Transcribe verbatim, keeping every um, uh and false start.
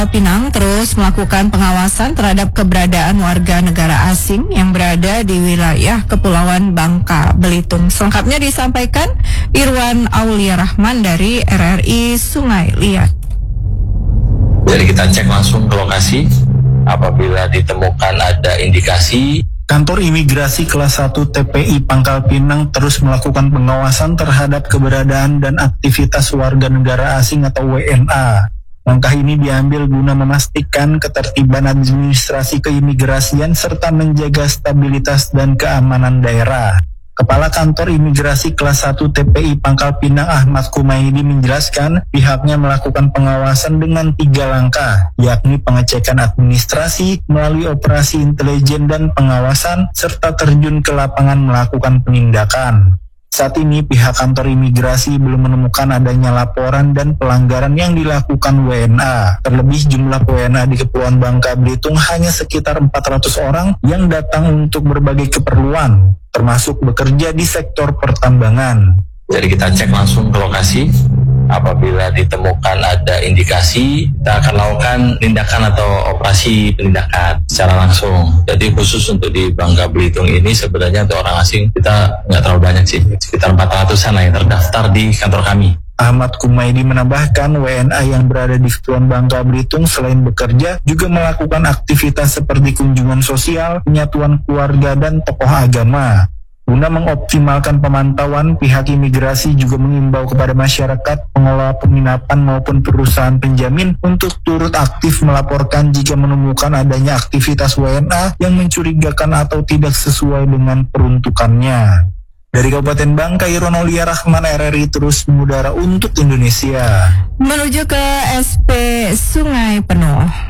Pinang terus melakukan pengawasan terhadap keberadaan warga negara asing yang berada di wilayah Kepulauan Bangka Belitung. Selengkapnya disampaikan Irwan Aulia Rahman dari R R I Sungai Liat. Jadi kita cek langsung ke lokasi. Apabila ditemukan ada indikasi, Kantor Imigrasi Kelas satu T P I Pangkal Pinang terus melakukan pengawasan terhadap keberadaan dan aktivitas warga negara asing atau W N A. Langkah ini diambil guna memastikan ketertiban administrasi keimigrasian serta menjaga stabilitas dan keamanan daerah. Kepala Kantor Imigrasi Kelas satu T P I Pangkal Pinang Ahmad Kumaidi menjelaskan pihaknya melakukan pengawasan dengan tiga langkah, yakni pengecekan administrasi melalui operasi intelijen dan pengawasan, serta terjun ke lapangan melakukan penindakan. Saat ini pihak kantor imigrasi belum menemukan adanya laporan dan pelanggaran yang dilakukan W N A. Terlebih jumlah W N A di Kepulauan Bangka Belitung hanya sekitar empat ratus orang yang datang untuk berbagai keperluan, termasuk bekerja di sektor pertambangan. Jadi kita cek langsung ke lokasi. Apabila ditemukan ada indikasi, kita akan lakukan tindakan atau operasi penindakan secara langsung. Jadi khusus untuk di Bangka Belitung ini sebenarnya untuk orang asing kita nggak terlalu banyak sih, sekitar empat ratusan lah yang terdaftar di kantor kami. Ahmad Kumaidi menambahkan W N A yang berada di Kepulauan Bangka Belitung selain bekerja juga melakukan aktivitas seperti kunjungan sosial, penyatuan keluarga, dan tokoh agama. Guna mengoptimalkan pemantauan, pihak imigrasi juga mengimbau kepada masyarakat, pengelola penginapan maupun perusahaan penjamin untuk turut aktif melaporkan jika menemukan adanya aktivitas W N A yang mencurigakan atau tidak sesuai dengan peruntukannya. Dari Kabupaten Bangka, Irwan Aulia Rahman, R R I terus mengudara untuk Indonesia. Menuju ke S P Sungai Penuh.